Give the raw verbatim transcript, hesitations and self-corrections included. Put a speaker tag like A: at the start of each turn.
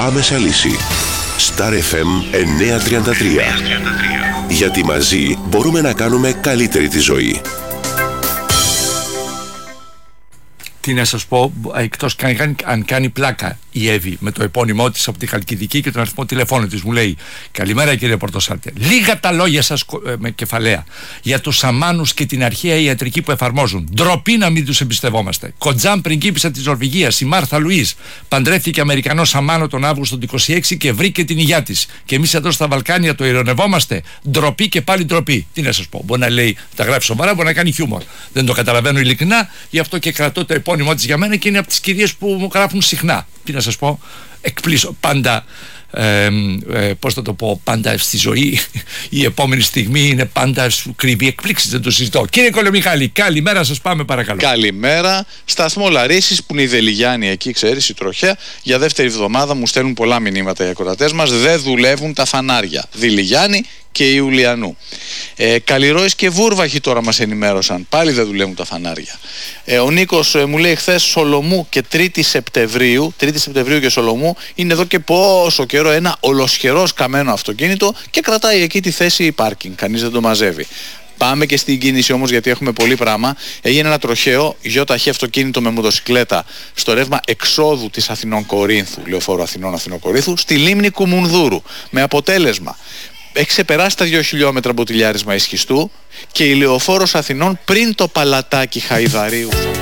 A: άμεσα λύση. Star εφ εμ εννιακόσια τριάντα τρία. Γιατί μαζί μπορούμε να κάνουμε καλύτερη τη ζωή.
B: Τι να σας πω, εκτός καν, αν κάνει πλάκα η Εύη με το επώνυμό της από τη Χαλκιδική και τον αριθμό τηλεφώνου της, μου λέει: καλημέρα κύριε Πορτοσάλτη. Λίγα τα λόγια σας με κεφαλαία για τους σαμάνους και την αρχαία ιατρική που εφαρμόζουν. Ντροπή να μην τους εμπιστευόμαστε. Κοντζάμ πριγκίπισσα της Νορβηγίας, η Μάρθα Λουίς, παντρεύτηκε Αμερικανό σαμάνο τον Αύγουστο του είκοσι έξι και βρήκε την υγειά της. Και εμείς εδώ στα Βαλκάνια το ειρωνευόμαστε. Ντροπή και πάλι ντροπή. Τι να σας πω, μπορεί να λέει, τα γράφει σοβαρά, μπορεί να κάνει χιούμορ. Δεν το καταλαβαίνω ειλικρινά, γι' αυτό και κρατώ το επώνυμό της για μένα και είναι από τις κυρίες που μου γράφουν συχνά. Τι να σας πω, εκπλήσω πάντα, ε, ε, πώς θα το πω, πάντα στη ζωή η επόμενη στιγμή είναι πάντα σου κρύβει εκπλήξεις, δεν το συζητώ. Κύριε Κολομιχάλη, καλημέρα σας, πάμε παρακαλώ.
C: Καλημέρα. Σταθμό Λαρίσης που είναι η Δελιγιάννη εκεί, ξέρεις, η τροχέα. Για δεύτερη εβδομάδα μου στέλνουν πολλά μηνύματα οι ακροατές μας. Δεν δουλεύουν τα φανάρια. Δελιγιάννη και Ιουλιανού. Ε, Καλλιρόης και Βούρβαχοι τώρα μας ενημέρωσαν. Πάλι δεν δουλεύουν τα φανάρια. Ε, ο Νίκος ε, μου λέει χθες Σολομού και τρίτη Σεπτεμβρίου, τρίτη Σεπτεμβρίου και Σολομού είναι εδώ και πόσο καιρό ένα ολοσχερός καμένο αυτοκίνητο και κρατάει εκεί τη θέση πάρκινγκ. Κανείς δεν το μαζεύει. Πάμε και στην κίνηση όμως, γιατί έχουμε πολύ πράγμα. Έγινε ένα τροχαίο γιοταχή αυτοκίνητο με μοτοσυκλέτα στο ρεύμα εξόδου της Αθηνών Κορίνθου, λεωφόρου Αθηνών Αθηνών Κορίνθου, στη λίμνη Κουμουνδούρου. Με αποτέλεσμα έχει ξεπεράσει τα δύο χιλιόμετρα μποτιλιάρισμα ισχυστού και η λεωφόρος Αθηνών πριν το παλατάκι Χαϊδαρίου.